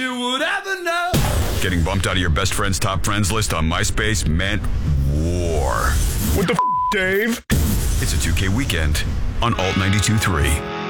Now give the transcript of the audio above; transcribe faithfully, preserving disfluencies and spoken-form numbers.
You would ever know. Getting bumped out of your best friend's top friends list on MySpace meant war. What the f***, Dave? It's a two K weekend on Alt ninety-two point three.